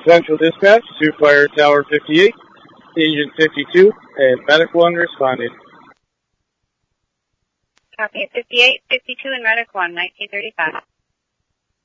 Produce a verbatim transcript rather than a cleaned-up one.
Central Dispatch to Fire Tower fifty-eight, Agent fifty-two, and Medic one responded. Copy. fifty-eight, fifty-two, and Medic one, nineteen thirty-five.